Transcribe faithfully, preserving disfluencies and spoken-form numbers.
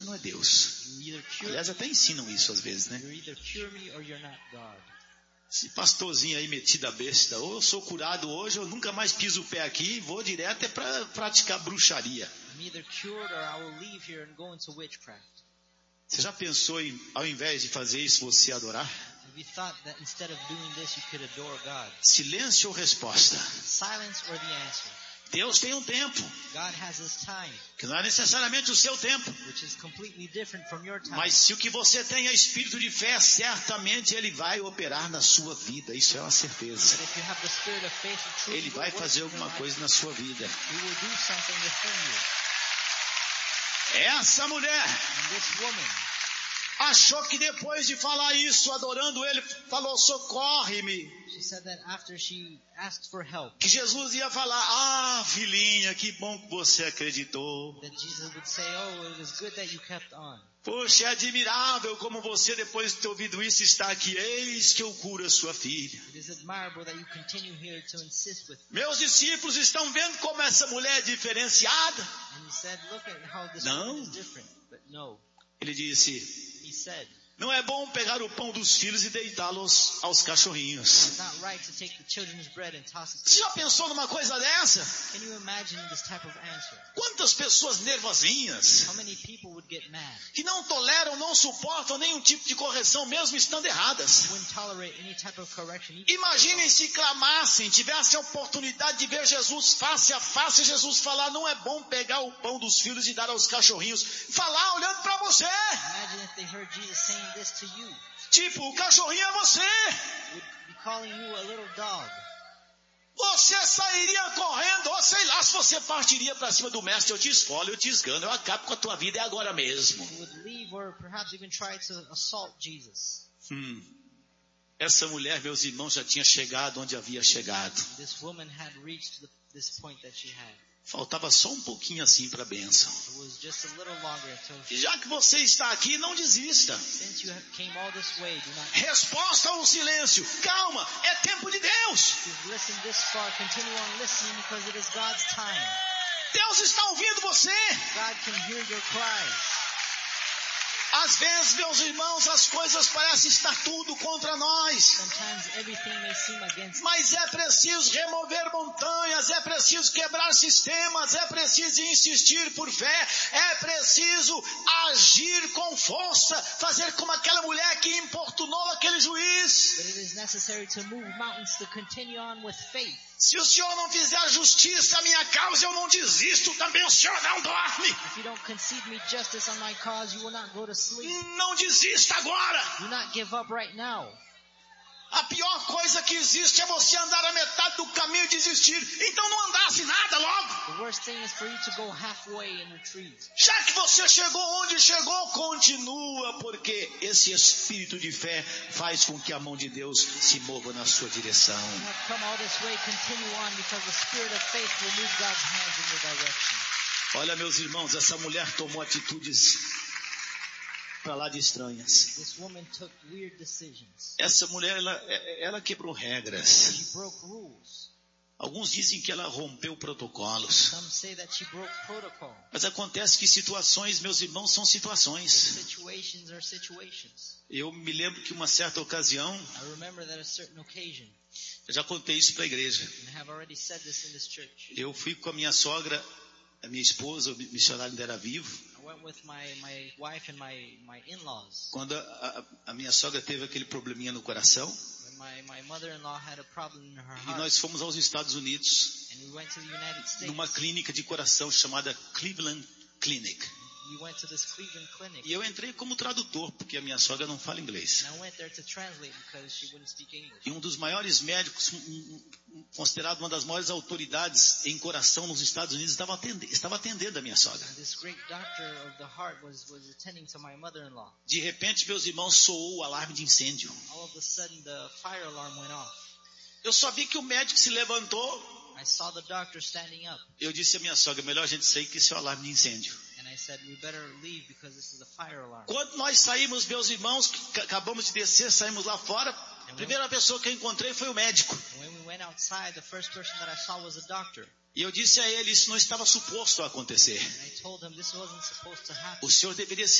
não é Deus. Aliás, até ensinam isso às vezes, né? Esse pastorzinho aí metido a besta, ou eu sou curado hoje, eu nunca mais piso o pé aqui e vou direto é para praticar bruxaria. Você já pensou em, ao invés de fazer isso, você adorar? Silêncio ou resposta? Deus tem um tempo, que não é necessariamente o seu tempo, mas se o que você tem é espírito de fé, certamente Ele vai operar na sua vida, isso é uma certeza. Ele vai fazer alguma coisa na sua vida. Essa mulher achou que depois de falar isso, adorando Ele, falou, socorre-me. Que Jesus ia falar, ah, filhinha, que bom que você acreditou. Poxa, é admirável como você, depois de ter ouvido isso, está aqui. Eis que eu curo a sua filha. Meus discípulos estão vendo como essa mulher é diferenciada? Não. Ele disse, não é bom pegar o pão dos filhos e deitá-los aos cachorrinhos. Você já pensou numa coisa dessa? Quantas pessoas nervosinhas, que não toleram, não suportam nenhum tipo de correção, mesmo estando erradas. Imaginem se clamassem, tivessem a oportunidade de ver Jesus face a face, Jesus falar, não é bom pegar o pão dos filhos e dar aos cachorrinhos. Falar olhando para você. Tipo, o cachorrinho é você. Você sairia correndo, ou sei lá, se você partiria para cima do mestre, eu te esfolho, eu te esgano, eu acabo com a tua vida, é agora mesmo. Hum. Essa mulher, meus irmãos, já tinha chegado onde havia chegado. Faltava só um pouquinho assim para a bênção. E já que você está aqui, não desista. Resposta ao silêncio. Calma, é tempo de Deus. Deus está ouvindo você. Às vezes, meus irmãos, as coisas parecem estar tudo contra nós. Mas é preciso remover montanhas, é preciso quebrar sistemas, é preciso insistir por fé, é preciso agir com força, fazer como aquela mulher que importunou aquele juiz. Se o Senhor não fizer justiça à minha causa, eu não desisto, também o Senhor não dorme. Não desista agora. A pior coisa que existe é você andar a metade do caminho e desistir. Então não andasse nada logo. Já que você chegou onde chegou, continua, porque esse espírito de fé faz com que a mão de Deus se mova na sua direção. Olha, meus irmãos, essa mulher tomou atitudes para lá de estranhas. Essa mulher, ela, ela quebrou regras. Alguns dizem que ela rompeu protocolos. Mas acontece que situações, meus irmãos, são situações. Eu me lembro que uma certa ocasião, eu já contei isso para a igreja. Eu fui com a minha sogra, a minha esposa, o missionário ainda era vivo. Quando a, a, a minha sogra teve aquele probleminha no coração, e nós fomos aos Estados Unidos, numa clínica de coração chamada Cleveland Clinic. E eu entrei como tradutor, porque a minha sogra não fala inglês. E um dos maiores médicos, um, um, considerado uma das maiores autoridades em coração nos Estados Unidos, estava atendendo, estava atendendo a minha sogra. De repente, meus irmãos, soou o alarme de incêndio. Eu só vi que o médico se levantou. Eu disse à minha sogra, melhor a gente sair que isso é o alarme de incêndio. Quando nós saímos, meus irmãos, que acabamos de descer, saímos lá fora, a primeira pessoa que eu encontrei foi o médico. E eu disse a ele, isso não estava suposto a acontecer. O senhor deveria ser